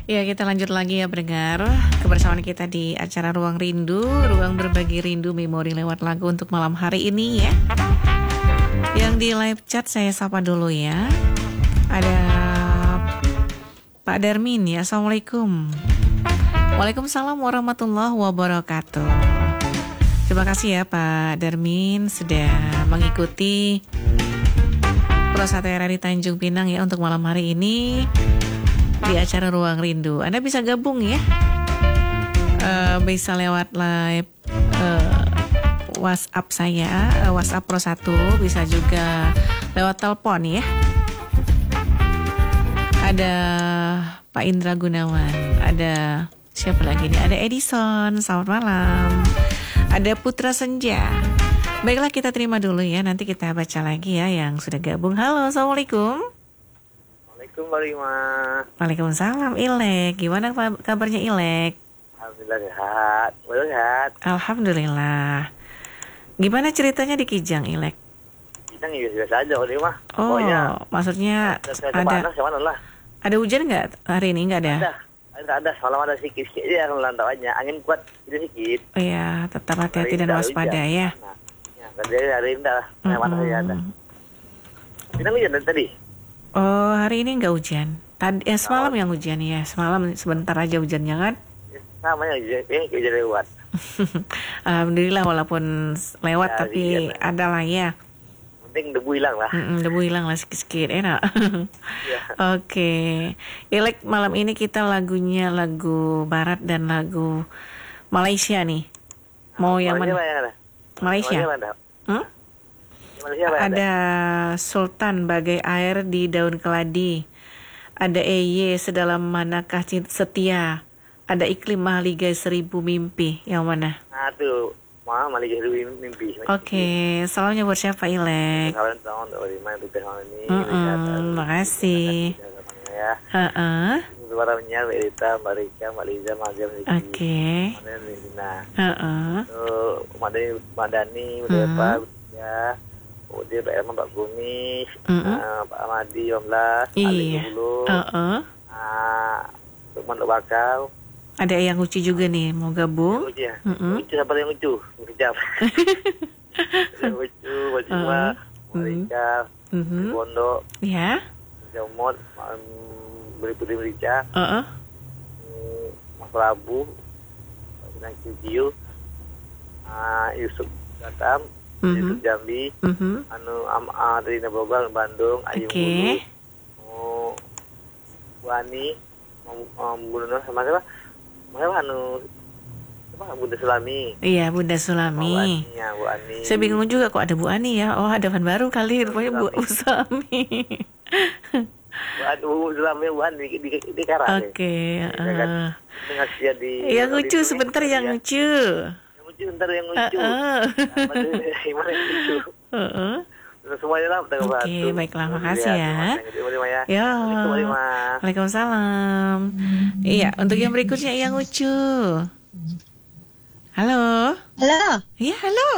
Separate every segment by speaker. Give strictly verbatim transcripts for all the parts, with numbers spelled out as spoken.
Speaker 1: Ya, kita lanjut lagi ya pendengar. Kebersamaan kita di acara Ruang Rindu, ruang berbagi rindu memori lewat lagu untuk malam hari ini ya. Yang di live chat saya sapa dulu ya. Ada Pak Darmin ya, Assalamualaikum. Waalaikumsalam warahmatullahi wabarakatuh. Terima kasih ya Pak Darmin sudah mengikuti Prosatera di Tanjung Pinang ya untuk malam hari ini di acara Ruang Rindu. Anda bisa gabung ya, uh, bisa lewat live uh, WhatsApp saya, uh, WhatsApp Pro satu, bisa juga lewat telepon ya. Ada Pak Indra Gunawan, ada siapa lagi nih? Ada Edison, selamat malam. Ada Putra Senja. Baiklah, kita terima dulu ya, nanti kita baca lagi ya yang sudah gabung. Halo, Assalamualaikum.
Speaker 2: Assalamualaikum Mbak Rima.
Speaker 1: Waalaikumsalam Ilek. Gimana kabarnya Ilek?
Speaker 2: Alhamdulillah sehat. Betul sehat.
Speaker 1: Alhamdulillah. Gimana ceritanya di Kijang Ilek?
Speaker 2: Kijang ya biasa aja kalau mah.
Speaker 1: Oh,
Speaker 2: pokoknya,
Speaker 1: maksudnya ada
Speaker 2: panas, lah.
Speaker 1: Ada hujan nggak hari ini? Nggak ada?
Speaker 2: Ada. Ada, ada. Malam ada sedikit-sedikit ya lantauannya. Angin kuat sedikit.
Speaker 1: Oh ya, tetap hati-hati dan waspada ya.
Speaker 2: Nah, ya, tadi hari ini dah. Nah, mana saja ada. Kijang hujan dari tadi.
Speaker 1: Oh, hari ini nggak hujan. Tadi eh, semalam yang hujan ya. Semalam sebentar aja hujannya kan?
Speaker 2: Sama ya, eh hujan lewat.
Speaker 1: Alhamdulillah walaupun lewat ya, tapi ya, ada lah ya.
Speaker 2: Penting debu hilang lah.
Speaker 1: Mm-mm, debu hilang lah sikit-sikit, enak.
Speaker 2: Ya.
Speaker 1: Oke, Ilek, malam ini kita lagunya lagu Barat dan lagu Malaysia nih. Mau nah, yang mana? Malaysia. Malaysia hmm? Malaysia ada Sultan bagai air di daun keladi. Ada E Y sedalam manakah setia. Ada iklim mahligai seribu mimpi. Yang mana?
Speaker 2: Nah tuh, mah mahligai seribu mimpi.
Speaker 1: Oke, okay. Salamnya buat siapa Ilek?
Speaker 2: Salam tahun dua ribu lima untuk tahun ini.
Speaker 1: Terima kasih.
Speaker 2: Ya.
Speaker 1: Heeh.
Speaker 2: Para penyiar Mbak Rita, Mbak Rika, Mbak Liza, Mbak Jam.
Speaker 1: Oke. Heeh.
Speaker 2: Tuh, Madani, Madani, Mbak ya. Kemudian Pak Erma, Pak Gumis,
Speaker 1: mm-hmm.
Speaker 2: uh, Pak Amadi, Om Las,
Speaker 1: Ali
Speaker 2: Bulu,
Speaker 1: uh-uh.
Speaker 2: uh, Lukman Bakal.
Speaker 1: Ada yang lucu juga nih, mau gabung?
Speaker 2: Yang lucu ya?
Speaker 1: Mm-hmm.
Speaker 2: Lucu, siapa yang lucu? Kejam. Yang lucu, Mbak Juma, Mbak Rika,
Speaker 1: mm-hmm.
Speaker 2: Bondo,
Speaker 1: ya,
Speaker 2: Jamot, Beri Putri Merica,
Speaker 1: uh-uh.
Speaker 2: Mas Prabu, Senang Kijiu, uh, Yusuf Gatam,
Speaker 1: Mm-hmm.
Speaker 2: Yusuf Jambi,
Speaker 1: mm-hmm.
Speaker 2: anu am uh, dari Bogor, Bandung, Ayu
Speaker 1: okay.
Speaker 2: Bulu, oh, Bu Ani, um, Bu Nur sama siapa? Siapa anu apa Bunda Sulami?
Speaker 1: Iya, Bunda Sulami.
Speaker 2: Bu Ani, ya, Bu Ani.
Speaker 1: Saya bingung juga kok ada Bu Ani ya. Oh, hadapan baru kali rupanya Bu, Bu Sulami.
Speaker 2: Bu Sulami, Bu Ani di di, di Karang.
Speaker 1: Oke, heeh.
Speaker 2: Dengan di
Speaker 1: yang lucu sebentar yang lucu.
Speaker 2: Bentar yang lucu.
Speaker 1: Uh-uh.
Speaker 2: Gimana yang lucu?
Speaker 1: Uh-uh.
Speaker 2: Semuanya lah. Oke,
Speaker 1: okay, baiklah, makasih ya.
Speaker 2: Ya.
Speaker 1: Ya. Waalaikumsalam. Hmm. Iya, untuk yang berikutnya yang lucu. Halo.
Speaker 3: Halo.
Speaker 1: Iya, halo.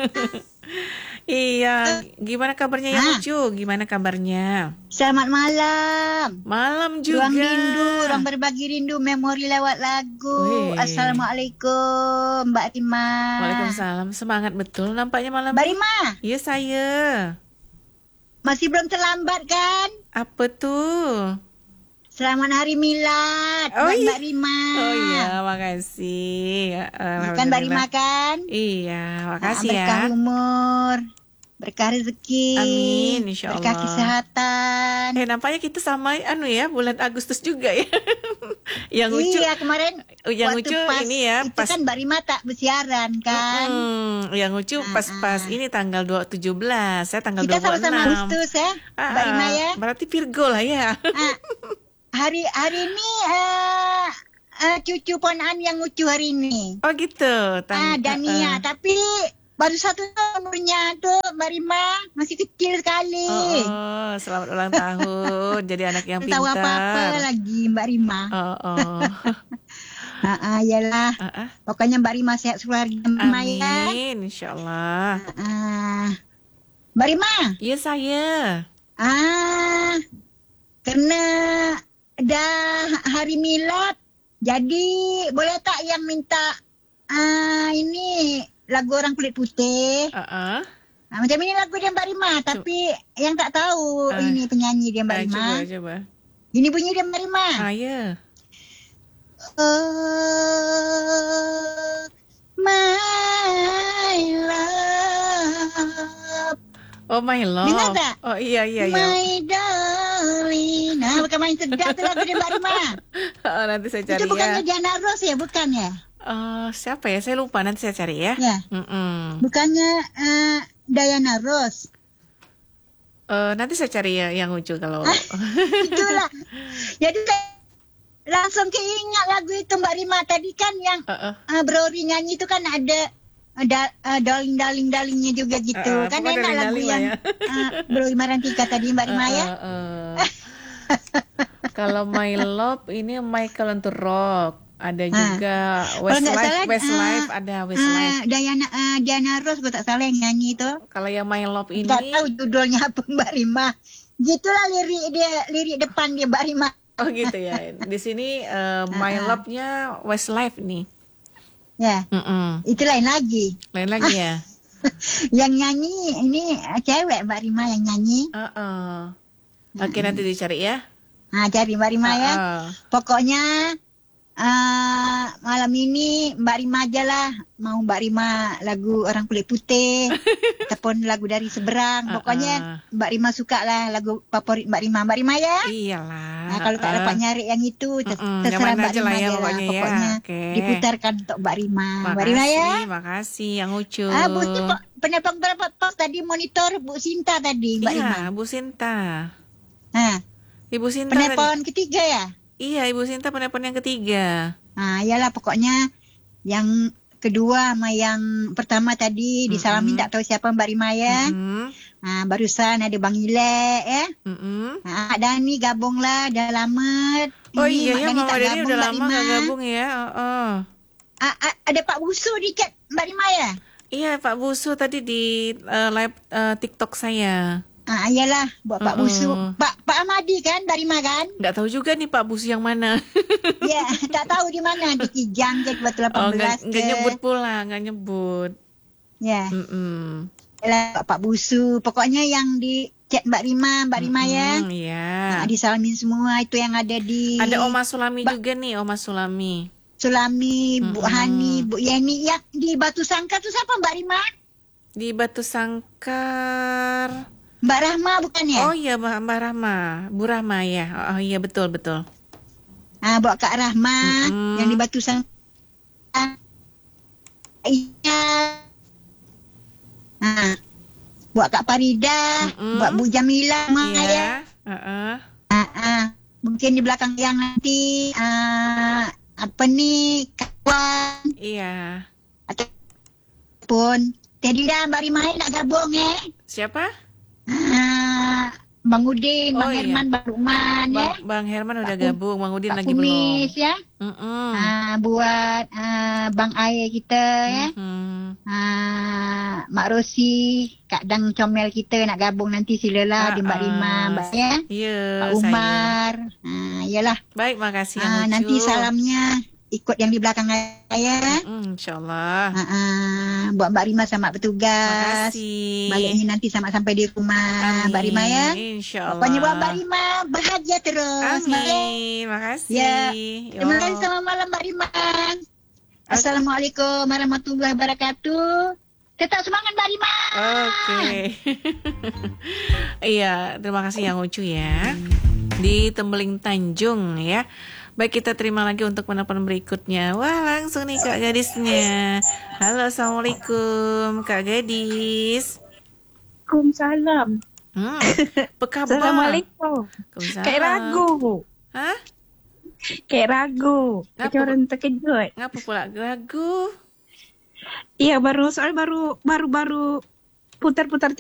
Speaker 1: Iya, gimana kabarnya yang lucu? Gimana kabarnya?
Speaker 3: Selamat malam.
Speaker 1: Malam juga.
Speaker 3: Ruang rindu, ruang berbagi rindu, memori lewat lagu. Wih. Assalamualaikum, Mbak Rima.
Speaker 1: Waalaikumsalam. Semangat betul nampaknya malam.
Speaker 3: Mbak Rima.
Speaker 1: Iya, saya.
Speaker 3: Masih belum terlambat kan?
Speaker 1: Apa tuh?
Speaker 3: Selamat Hari Milad,
Speaker 1: oh,
Speaker 3: Mbak,
Speaker 1: iya.
Speaker 3: Mbak Rima.
Speaker 1: Oh iya, makasih.
Speaker 3: Bukan Mbak Rima kan?
Speaker 1: Iya, makasih
Speaker 3: nah, berkah
Speaker 1: ya.
Speaker 3: Berkah umur, berkah rezeki,
Speaker 1: amin, insya Allah.
Speaker 3: Berkah kesehatan.
Speaker 1: Eh, nampaknya kita sama anu ya, bulan Agustus juga ya. Yang lucu.
Speaker 3: Iya, kemarin
Speaker 1: yang lucu
Speaker 3: pas,
Speaker 1: ini ya.
Speaker 3: Itu pas, kan Mbak Rima tak bersiaran kan.
Speaker 1: Hmm, yang lucu
Speaker 3: ah,
Speaker 1: pas-pas
Speaker 3: ah.
Speaker 1: ini tanggal dua tujuh belas, saya tanggal
Speaker 3: kita
Speaker 1: dua puluh enam.
Speaker 3: Kita sama-sama Agustus ya,
Speaker 1: ah,
Speaker 3: Mbak Rima ya.
Speaker 1: Berarti Virgo lah ya.
Speaker 3: Ah. Hari hari ini uh, uh, cucu ponakan yang lucu hari ini.
Speaker 1: Oh gitu.
Speaker 3: Tang- ah, Dania, uh, uh. tapi baru satu tahun umurnya tuh Mbak Rima, masih kecil sekali.
Speaker 1: Oh, oh selamat ulang tahun. Jadi anak yang pintar.
Speaker 3: Tahu apa-apa lagi Mbak Rima.
Speaker 1: Oh, oh.
Speaker 3: Ah, uh, uh, yalah. Uh, uh. Pokoknya Mbak Rima sehat keluarga
Speaker 1: Amin,
Speaker 3: ya.
Speaker 1: insyaallah.
Speaker 3: Uh, uh. Mbak Rima.
Speaker 1: Iya saya.
Speaker 3: Ah, karena dah hari milad. Jadi boleh tak yang minta uh, ini lagu orang kulit putih?
Speaker 1: Uh-uh.
Speaker 3: Nah, macam ini lagu dia Mbak Rima, tapi Cuk. yang tak tahu uh, ini penyanyi dia Mbak uh, Rima.
Speaker 1: Coba, coba.
Speaker 3: Ini bunyi dia Mbak Rima.
Speaker 1: Ah, ya.
Speaker 3: Oh, my love.
Speaker 1: Oh, my love.
Speaker 3: Dengar tak?
Speaker 1: Oh, iya, iya, iya.
Speaker 3: My darling. Nah, bukan main sedap tu lagu dia Mbak Rima.
Speaker 1: Oh, nanti saya cari
Speaker 3: Itu bukannya
Speaker 1: ya.
Speaker 3: Diana Ross ya, bukan ya?
Speaker 1: Uh, siapa ya? Saya lupa, nanti saya cari ya.
Speaker 3: Ya.
Speaker 1: Mm-mm.
Speaker 3: Bukannya uh, Diana Ross.
Speaker 1: Uh, nanti saya cari ya yang lucu kalau.
Speaker 3: Itulah. Jadi langsung keingat lagu itu Mbak Rima. Tadi kan yang
Speaker 1: Uh-uh.
Speaker 3: uh, Brori nyanyi itu kan ada ada uh, darling-darling-darlingnya juga gitu.
Speaker 1: Uh,
Speaker 3: kan
Speaker 1: pokoknya
Speaker 3: enak lagu
Speaker 1: darling-darling
Speaker 3: yang
Speaker 1: lah
Speaker 3: uh, Brori Marantika tadi Mbak Rima
Speaker 1: Uh,
Speaker 3: ya.
Speaker 1: uh, uh. Kalau My Love ini Michael untuk Rock. Ada juga Westlife, Westlife
Speaker 3: uh,
Speaker 1: ada Westlife.
Speaker 3: Uh, Diana uh, Diana Ross kalau tak salah yang nyanyi itu.
Speaker 1: Kalau yang My Love ini
Speaker 3: Tak tahu judulnya apa Mbak Rima. Gitulah lirik dia, lirik depan dia Mbak Rima.
Speaker 1: Oh gitu ya. Di sini uh, My Love-nya Westlife nih.
Speaker 3: Ya.
Speaker 1: Mm-mm.
Speaker 3: Itu lain lagi.
Speaker 1: Lain lagi ya.
Speaker 3: Yang nyanyi ini cewek Mbak Rima yang nyanyi.
Speaker 1: Uh-uh. Oke, nanti dicari ya.
Speaker 3: Nah, cari Mbak Rima ya.
Speaker 1: Uh-uh.
Speaker 3: Pokoknya uh, malam ini Mbak Rima aja lah. Mau Mbak Rima lagu orang kulit putih ataupun lagu dari seberang. Pokoknya uh-uh. Mbak Rima suka lah lagu favorit Mbak Rima. Mbak Rima ya.
Speaker 1: Iyalah.
Speaker 3: Nah, kalau tak dapat nyari yang itu ter-
Speaker 1: uh-uh.
Speaker 3: terserah Mbak
Speaker 1: aja
Speaker 3: Rima
Speaker 1: lah ya,
Speaker 3: aja lah.
Speaker 1: pokoknya,
Speaker 3: Pokoknya
Speaker 1: ya. Okay.
Speaker 3: diputarkan untuk Mbak Rima.
Speaker 1: Makasih,
Speaker 3: Mbak Rima ya.
Speaker 1: Makasih yang lucu.
Speaker 3: Ah, Bu, penepang berapa pos tadi monitor Bu Sinta tadi Mbak
Speaker 1: iya,
Speaker 3: Rima.
Speaker 1: Bu Sinta.
Speaker 3: Nah,
Speaker 1: Ibu Sinta
Speaker 3: penelpon
Speaker 1: tadi.
Speaker 3: ketiga ya?
Speaker 1: Iya, Ibu Sinta penelpon yang ketiga.
Speaker 3: Nah, iyalah pokoknya yang kedua sama yang pertama tadi disalamin, mm-hmm. tak tahu siapa Mbak Rima ya.
Speaker 1: Mm-hmm.
Speaker 3: Nah, barusan ada Bang Ilek ya.
Speaker 1: Mm-hmm.
Speaker 3: Nah, Dani gabung lah, dah lama.
Speaker 1: Oh
Speaker 3: ini,
Speaker 1: iya ya, Mama Dani udah lama
Speaker 3: Rima.
Speaker 1: gak gabung ya. Oh, oh.
Speaker 3: A- a- ada Pak Busu di chat Mbak Rima ya?
Speaker 1: Iya, Pak Busu tadi di uh, live uh, TikTok saya.
Speaker 3: Ah, iyalah, buat Pak
Speaker 1: uh-uh.
Speaker 3: Busu. Pak Pak Amadi kan, Mbak Rima kan?
Speaker 1: Nggak tahu juga nih Pak Busu yang mana.
Speaker 3: Ya, tak tahu di mana, di Kijang je dua ribu delapan belas.
Speaker 1: Oh, nggak nyebut pula, nggak nyebut.
Speaker 3: Ya.
Speaker 1: Mm-mm.
Speaker 3: Yalah, Pak Busu. Pokoknya yang di chat Mbak Rima, Mbak Rima ya.
Speaker 1: Iya.
Speaker 3: Nah, disalamin semua itu yang ada di.
Speaker 1: Ada Oma Sulami
Speaker 3: ba-
Speaker 1: juga nih, Oma Sulami.
Speaker 3: Sulami,
Speaker 1: Mm-mm.
Speaker 3: Bu Hani, Bu Yeni. Ya, di Batu Sangkar tu siapa Mbak Rima?
Speaker 1: Di Batu Sangkar.
Speaker 3: Mbak Rahma bukan ya?
Speaker 1: Oh iya, Mbak, Mbak Rahma, Bu Rahma ya. Oh iya, betul betul.
Speaker 3: Ah, buat Kak Rahma
Speaker 1: Mm-mm.
Speaker 3: yang di Batu Sangkar. Iya. Nah, buat Kak Farida,
Speaker 1: Mm-mm.
Speaker 3: buat Bu Jamila, Mak
Speaker 1: Iya.
Speaker 3: ya.
Speaker 1: Uh-uh.
Speaker 3: Ah, ah. Mungkin di belakang yang nanti ah, apa nih kawan
Speaker 1: Iya.
Speaker 3: ataupun Tadi dah Mbak Rima nak gabung eh.
Speaker 1: Siapa?
Speaker 3: Ah, Bang Udin,
Speaker 1: Oh,
Speaker 3: Bang
Speaker 1: iya.
Speaker 3: Herman, Bang Lukman ya.
Speaker 1: Bang, Bang Herman udah
Speaker 3: Pak Kum-
Speaker 1: gabung, Bang Udin
Speaker 3: Pak
Speaker 1: lagi belum.
Speaker 3: Kumis ya.
Speaker 1: Mm-mm.
Speaker 3: Ah, buat ah, Bang Air kita ya.
Speaker 1: Mhm.
Speaker 3: Ah, Mak Rosi, Kak Dang Comel kita nak gabung nanti silalah di Mbak
Speaker 1: Ah,
Speaker 3: Rima,
Speaker 1: ah.
Speaker 3: Mbak ya.
Speaker 1: Iya,
Speaker 3: Pak
Speaker 1: saya.
Speaker 3: Umar. Ah, iyalah.
Speaker 1: Baik, makasih yang
Speaker 3: Ah,
Speaker 1: lucu.
Speaker 3: nanti salamnya ikut yang di belakang saya.
Speaker 1: Mm, InsyaAllah.
Speaker 3: Ah, ah, buat Mbak Rima sama petugas.
Speaker 1: Makasih.
Speaker 3: Baliknya nanti sama sampai di rumah
Speaker 1: Amin.
Speaker 3: Mbak Rima ya.
Speaker 1: InsyaAllah.
Speaker 3: Pokoknya buat Mbak Rima bahagia terus. Mbak ya.
Speaker 1: Amin. Makasih.
Speaker 3: Ya. Terima
Speaker 1: Yo.
Speaker 3: kasih, selamat malam Mbak Rima. Assalamualaikum warahmatullahi wabarakatuh. Tetap semangat Mbak Rima.
Speaker 1: Oke. Iya, terima kasih yang lucu ya. Di Tembeling Tanjung ya. Baik, kita terima lagi untuk penelpon berikutnya. Wah, langsung nih Kak Gadisnya. Halo, Assalamualaikum Kak Gadis.
Speaker 4: Waalaikumsalam.
Speaker 1: Hmm, apa kabar?
Speaker 4: Assalamualaikum.
Speaker 1: Waalaikumsalam.
Speaker 4: Kayak ragu.
Speaker 1: Hah?
Speaker 4: Kayak ragu.
Speaker 1: Ngapa?
Speaker 4: Kayak orang terkejut.
Speaker 1: Ngapa pula ragu?
Speaker 4: Iya, baru soalnya baru baru baru putar-putar